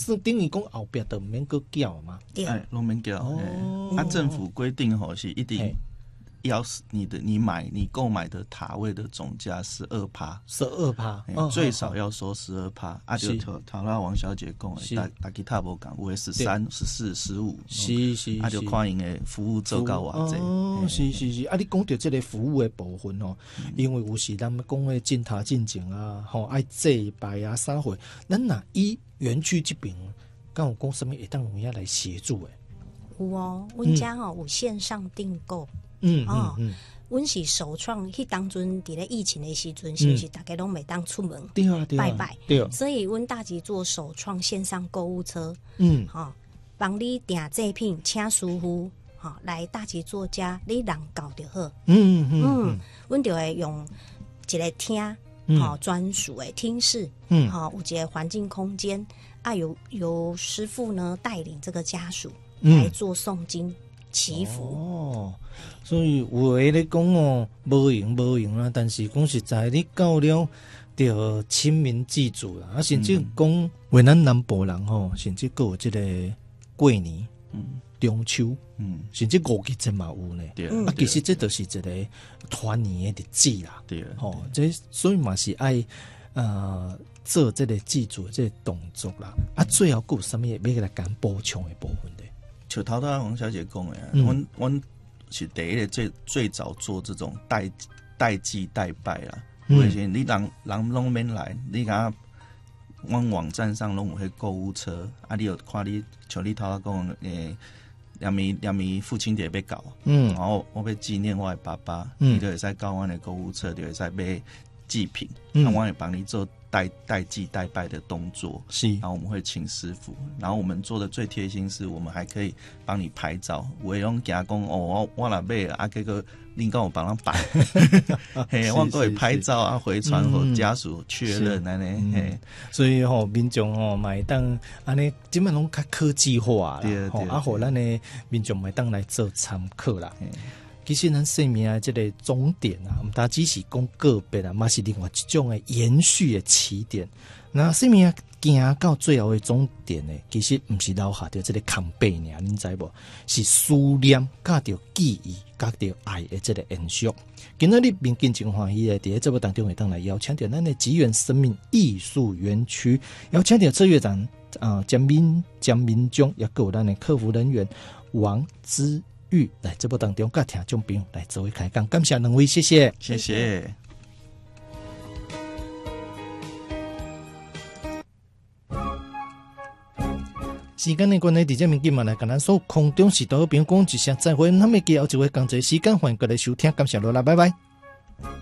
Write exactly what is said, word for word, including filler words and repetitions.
是等于讲后壁就免个缴嘛？ 哎，拢免缴。哦，啊，政府规定吼是一定要你的你买你购买的塔位的总价十二趴， 十二趴， 最少要收十二趴。啊，就头头那王小姐讲的，大大其他无讲，有的十三、十四、十五， 是是， 啊就看因的服务做到偌济。 哦，是是是，啊，你讲到这个服务的部分哦，因为有时咱们讲的进塔进境啊，吼爱祭拜啊啥货，咱若以园区这边，敢有讲什么会当有影来协助的？ 有哦，阮家吼有线上订购。 嗯哦，嗯， 阮是首创，迄当阵伫咧疫情的时阵，是不是大家拢袂当出门？ 对啊，对啊， 拜拜， 对啊。 所以阮大吉做首创线上购物车， 嗯， 哈、哦，帮你订祭品，请师傅，哈、哦，来大吉做家，你人搞就好。 嗯嗯嗯，阮就会用一个厅，好专属的厅室，嗯，好、哦，有一个环境空间，啊，由由师傅呢带领这个家属来做诵经。祈福哦，所以有诶咧讲哦，无用无用啦，但是讲实在，你到了着亲民记住啦，啊，甚至讲为咱南部人吼，甚至有即个过年、嗯、中秋，嗯，甚至五节节嘛有呢。对啊，其实这都是一个团年的日子啦。对啊，吼，这所以嘛是爱呃做这个记住这个动作啦。啊，最后有啥物要来讲补充的部分的？ 就头头王小姐讲的，阮阮是第一个最最早做这种代代祭代拜啦。为什么你人人拢免来？你看，阮网站上拢有迄购物车，啊，你有看你像你头头讲诶，两米两米父亲节要搞，嗯，然后我要纪念我的爸爸，嗯，你就会使到阮的购物车，就会使买祭品，那我会帮你做。代代祭代拜的动作是，然后我们会请师傅，然后我们做的最贴心是，我们还可以帮你拍照。我用给他讲哦，我我来买啊，这个另外我帮他摆，嘿，我可以拍照啊，回传和家属确认安尼，嘿， 所以吼民众吼买当安尼，基本拢较科技化啦，吼啊，互咱的民众买当来做参考啦。其实咱生命的这个终点啊，唔单只是讲个别啊，嘛是另外一种的延续的起点。那生命行到最后的终点呢，其实唔是留下着这个空白呢，您知无？是思念加着记忆加着爱的这个延续。今仔日民间真欢喜的，伫节目当中会当来邀请到咱的吉原生命艺术园区，邀请到策略长啊、呃、江民江民忠，也有咱的客服人员王之。来这部当中，甲听众朋友来做一开讲，感谢两位，谢谢， 谢谢。 时间的关系，伫这面今嘛来跟咱说空中是多朋友讲一声再会，那么记后一位讲这时间，欢迎过来收听，感谢罗啦，拜拜。